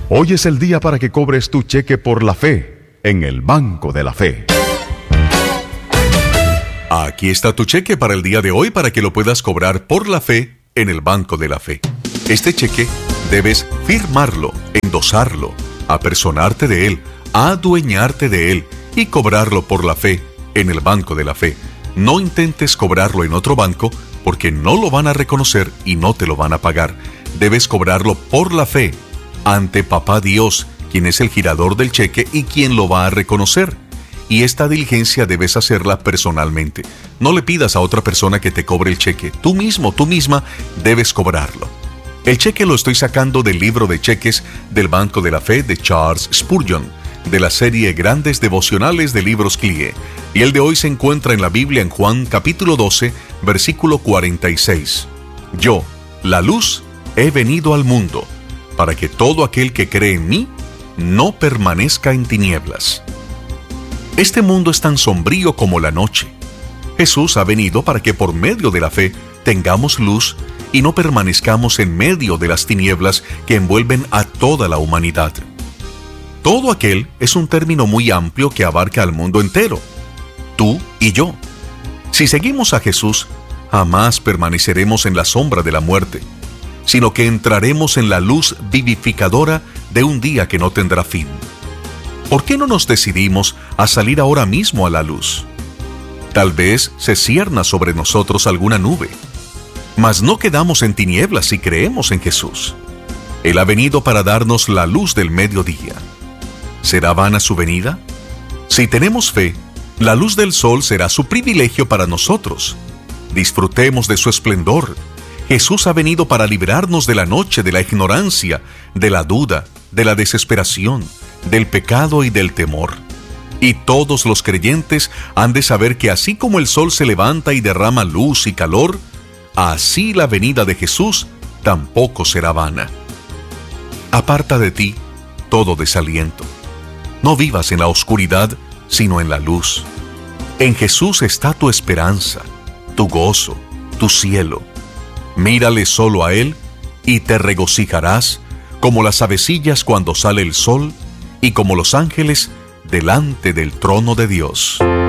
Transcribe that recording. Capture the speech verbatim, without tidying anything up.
Hoy es el día para que cobres tu cheque por la fe en el Banco de la Fe. Aquí está tu cheque para el día de hoy para que lo puedas cobrar por la fe en el Banco de la Fe. Este cheque debes firmarlo, endosarlo, apersonarte de él, adueñarte de él y cobrarlo por la fe en el Banco de la Fe. No intentes cobrarlo en otro banco porque no lo van a reconocer y no te lo van a pagar. Debes cobrarlo por la fe ante Papá Dios, quien es el girador del cheque y quien lo va a reconocer. Y esta diligencia debes hacerla personalmente. No le pidas a otra persona que te cobre el cheque. Tú mismo, tú misma, debes cobrarlo. El cheque lo estoy sacando del libro de cheques del Banco de la Fe de Charles Spurgeon, de la serie Grandes Devocionales de Libros Clie. Y el de hoy se encuentra en la Biblia en Juan capítulo doce, versículo cuarenta y seis. Yo, la luz, he venido al mundo, para que todo aquel que cree en mí no permanezca en tinieblas. Este mundo es tan sombrío como la noche. Jesús ha venido para que por medio de la fe tengamos luz y no permanezcamos en medio de las tinieblas que envuelven a toda la humanidad. Todo aquel es un término muy amplio que abarca al mundo entero, tú y yo. Si seguimos a Jesús, jamás permaneceremos en la sombra de la muerte, sino que entraremos en la luz vivificadora de un día que no tendrá fin. ¿Por qué no nos decidimos a salir ahora mismo a la luz? Tal vez se cierna sobre nosotros alguna nube, mas no quedamos en tinieblas si creemos en Jesús. Él ha venido para darnos la luz del mediodía. ¿Será vana su venida? Si tenemos fe, la luz del sol será su privilegio para nosotros. Disfrutemos de su esplendor. Jesús ha venido para librarnos de la noche, de la ignorancia, de la duda, de la desesperación, del pecado y del temor. Y todos los creyentes han de saber que así como el sol se levanta y derrama luz y calor, así la venida de Jesús tampoco será vana. Aparta de ti todo desaliento. No vivas en la oscuridad, sino en la luz. En Jesús está tu esperanza, tu gozo, tu cielo. Mírale solo a Él y te regocijarás como las avecillas cuando sale el sol y como los ángeles delante del trono de Dios.